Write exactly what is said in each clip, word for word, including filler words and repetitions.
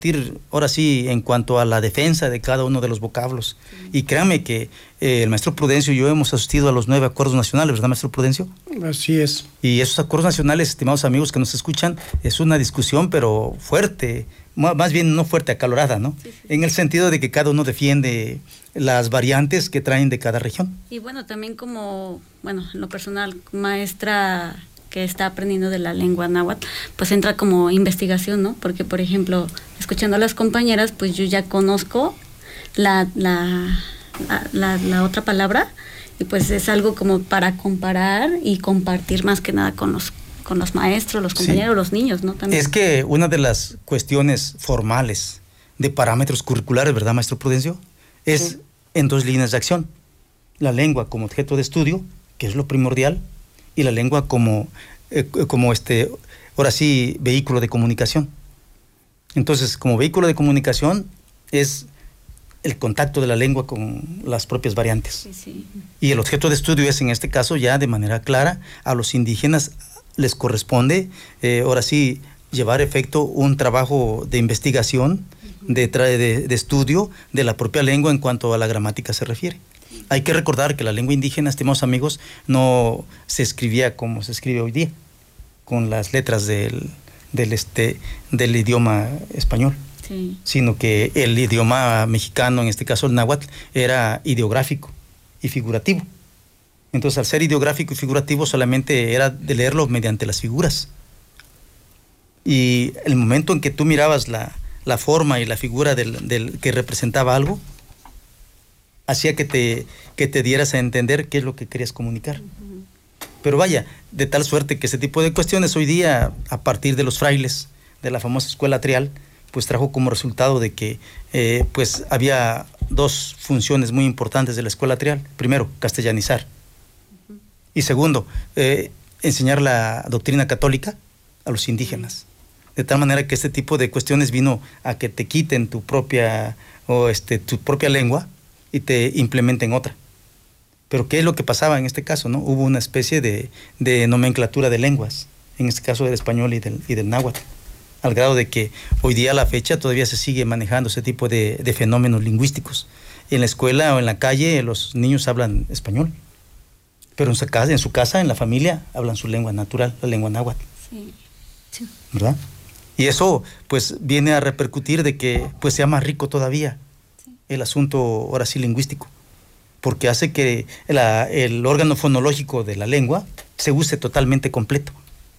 ahora sí, en cuanto a la defensa de cada uno de los vocablos. Sí. Y créame que eh, el maestro Prudencio y yo hemos asistido a los nueve acuerdos nacionales, ¿verdad, maestro Prudencio? Así es. Y esos acuerdos nacionales, estimados amigos que nos escuchan, es una discusión, pero fuerte, más bien no fuerte, acalorada, ¿no? Sí, sí. En el sentido de que cada uno defiende las variantes que traen de cada región. Y bueno, también como, bueno, en lo personal, maestra que está aprendiendo de la lengua náhuatl, pues entra como investigación, ¿no? Porque, por ejemplo, escuchando a las compañeras, pues yo ya conozco la, la, la, la, la otra palabra, y pues es algo como para comparar y compartir más que nada con los, con los maestros, los compañeros, sí. Los niños, ¿no? También. Es que una de las cuestiones formales de parámetros curriculares, ¿verdad, maestro Prudencio? Es sí. En dos líneas de acción. La lengua como objeto de estudio, que es lo primordial, y la lengua como, eh, como este, ahora sí, vehículo de comunicación. Entonces, como vehículo de comunicación es el contacto de la lengua con las propias variantes. Sí, sí. Y el objeto de estudio es, en este caso, ya de manera clara, a los indígenas les corresponde, eh, ahora sí, llevar a efecto un trabajo de investigación, uh-huh. de, tra- de, de estudio de la propia lengua en cuanto a la gramática se refiere. Hay que recordar que la lengua indígena, estimados amigos, no se escribía como se escribe hoy día, con las letras del, del, este, del idioma español, sí. Sino que el idioma mexicano, en este caso el náhuatl, era ideográfico y figurativo. Entonces, al ser ideográfico y figurativo, solamente era de leerlo mediante las figuras. Y el momento en que tú mirabas la, la forma y la figura del, del que representaba algo, hacía que te, que te dieras a entender qué es lo que querías comunicar. Uh-huh. Pero vaya, de tal suerte que ese tipo de cuestiones hoy día, a partir de los frailes, de la famosa escuela trial, pues trajo como resultado de que eh, pues había dos funciones muy importantes de la escuela trial. Primero, castellanizar. Uh-huh. Y segundo, eh, enseñar la doctrina católica a los indígenas. Uh-huh. De tal manera que este tipo de cuestiones vino a que te quiten tu propia, o este, tu propia lengua, y te implementen otra. Pero ¿qué es lo que pasaba en este caso, no? Hubo una especie de, de nomenclatura de lenguas, en este caso del español y del, y del náhuatl, al grado de que hoy día a la fecha todavía se sigue manejando ese tipo de, de fenómenos lingüísticos. En la escuela o en la calle los niños hablan español, pero en su casa, en, su casa, en la familia, hablan su lengua natural, la lengua náhuatl. Sí. Sí. ¿Verdad? Y eso pues viene a repercutir de que pues sea más rico todavía el asunto, ahora sí, lingüístico, porque hace que la, el órgano fonológico de la lengua se use totalmente completo.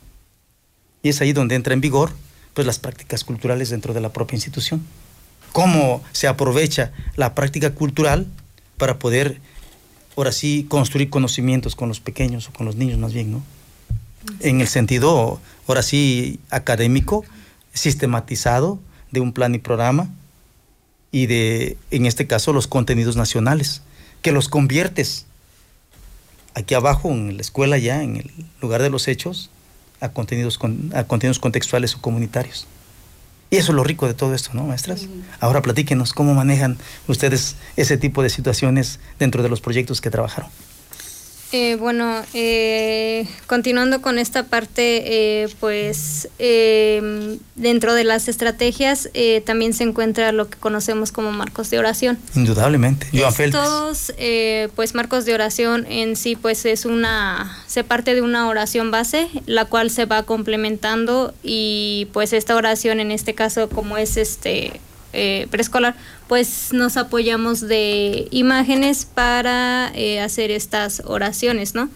Y es ahí donde entra en vigor pues las prácticas culturales dentro de la propia institución. Cómo se aprovecha la práctica cultural para poder, ahora sí, construir conocimientos con los pequeños, o con los niños más bien, ¿no? Sí. En el sentido, ahora sí, académico, sistematizado, de un plan y programa, y de, en este caso, los contenidos nacionales, que los conviertes aquí abajo en la escuela, ya en el lugar de los hechos, a contenidos, con, a contenidos contextuales o comunitarios. Y eso es lo rico de todo esto, ¿no, maestras? Sí. Ahora platíquenos cómo manejan ustedes ese tipo de situaciones dentro de los proyectos que trabajaron. Eh, bueno, eh, continuando con esta parte, eh, pues eh, dentro de las estrategias eh, también se encuentra lo que conocemos como marcos de oración. Indudablemente. Joan Félix. Estos, eh, pues marcos de oración en sí, pues es una, se parte de una oración base, la cual se va complementando, y pues esta oración en este caso, como es este Eh, preescolar, pues nos apoyamos de imágenes para eh, hacer estas oraciones, ¿no?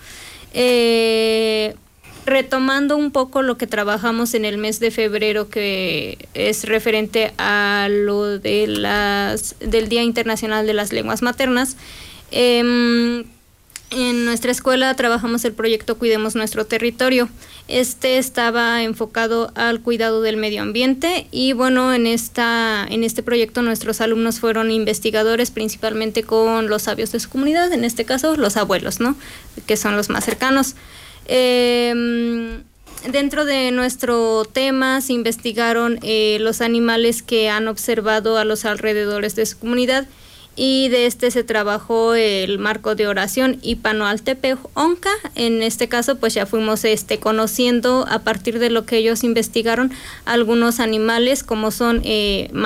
Eh, retomando un poco lo que trabajamos en el mes de febrero, que es referente a lo de las del Día Internacional de las Lenguas Maternas, eh, en nuestra escuela trabajamos el proyecto Cuidemos Nuestro Territorio. Este estaba enfocado al cuidado del medio ambiente, y bueno, en esta en este proyecto nuestros alumnos fueron investigadores, principalmente con los sabios de su comunidad, en este caso los abuelos, ¿no? Que son los más cercanos. Eh, dentro de nuestro tema se investigaron eh, los animales que han observado a los alrededores de su comunidad, y de este se trabajó el marco de oración Ipanoaltepec Onca. En este caso pues ya fuimos este conociendo a partir de lo que ellos investigaron algunos animales como son eh,